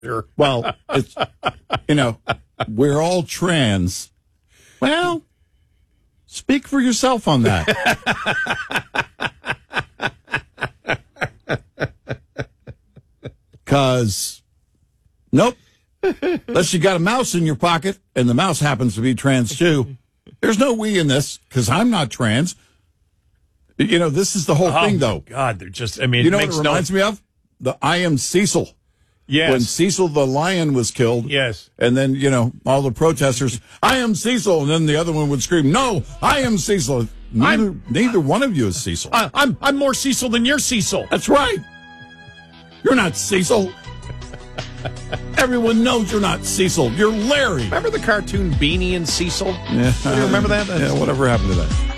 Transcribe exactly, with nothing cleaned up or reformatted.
Well, it's, you know, we're all trans. Well, speak for yourself on that. Because, nope. Unless you got a mouse in your pocket, and the mouse happens to be trans, too. There's no we in this, because I'm not trans. You know, this is the whole oh, thing, though. God, they're just, I mean, you it know makes what it reminds no... me of? The I Am Cecil. Yes. When Cecil the lion was killed. Yes. And then, you know, all the protesters, I am Cecil. And then the other one would scream, no, I am Cecil. Neither, neither one of you is Cecil. I, I'm, I'm more Cecil than you're Cecil. That's right. You're not Cecil. Everyone knows you're not Cecil. You're Larry. Remember the cartoon Beanie and Cecil? Yeah. Do you remember that? Yeah, whatever happened to that?